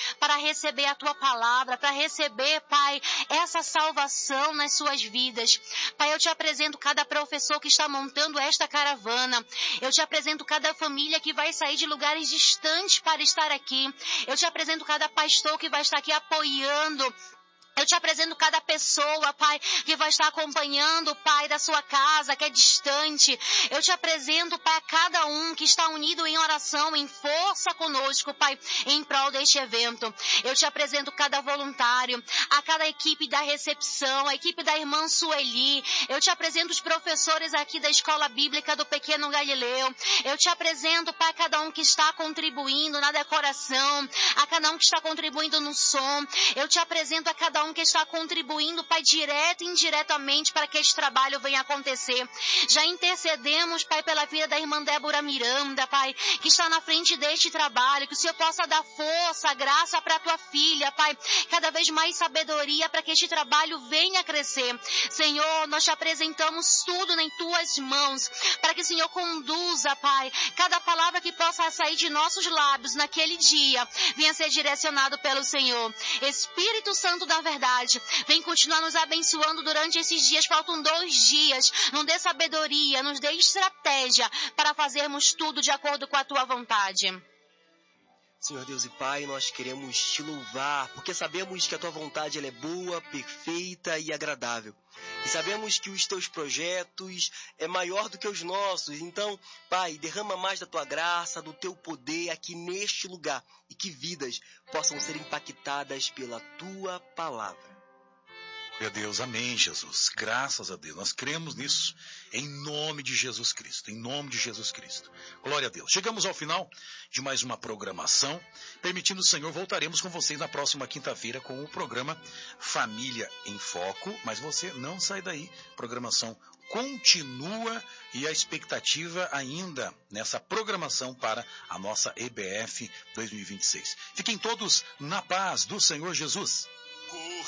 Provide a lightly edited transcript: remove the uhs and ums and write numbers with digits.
para receber a tua palavra, para receber, Pai, essa salvação nas suas vidas. Pai, eu te apresento cada professor que está montando esta caravana. Eu te apresento cada família que vai sair de lugares distantes para estar aqui. Eu te apresento cada pastor que vai estar aqui apoiando. Eu te apresento cada pessoa, Pai, que vai estar acompanhando, Pai, da sua casa, que é distante. Eu te apresento, Pai, a cada um que está unido em oração, em força conosco, Pai, em prol deste evento. Eu te apresento cada voluntário, a cada equipe da recepção, a equipe da irmã Sueli. Eu te apresento os professores aqui da Escola Bíblica do Pequeno Galileu. Eu te apresento, Pai, cada um que está contribuindo na decoração, a cada um que está contribuindo no som. Eu te apresento a cada um que está contribuindo, Pai, direto e indiretamente para que este trabalho venha acontecer. Já intercedemos, Pai, pela vida da irmã Débora Miranda, Pai, que está na frente deste trabalho, que o Senhor possa dar força, graça para a tua filha, Pai, cada vez mais sabedoria para que este trabalho venha crescer. Senhor, nós te apresentamos tudo em tuas mãos, para que o Senhor conduza, Pai, cada palavra que possa sair de nossos lábios naquele dia, venha ser direcionado pelo Senhor. Espírito Santo da verdade, vem continuar nos abençoando durante esses dias. Faltam 2 dias. Nos dê sabedoria, nos dê estratégia para fazermos tudo de acordo com a tua vontade. Senhor Deus e Pai, nós queremos te louvar, porque sabemos que a tua vontade ela é boa, perfeita e agradável. E sabemos que os teus projetos é maior do que os nossos. Então, Pai, derrama mais da tua graça, do teu poder aqui neste lugar e que vidas possam ser impactadas pela tua palavra. Meu Deus, amém, Jesus. Graças a Deus. Nós cremos nisso em nome de Jesus Cristo. Em nome de Jesus Cristo. Glória a Deus. Chegamos ao final de mais uma programação. Permitindo o Senhor, voltaremos com vocês na próxima quinta-feira com o programa Família em Foco. Mas você não sai daí. Programação continua e a expectativa ainda nessa programação para a nossa EBF 2026. Fiquem todos na paz do Senhor Jesus.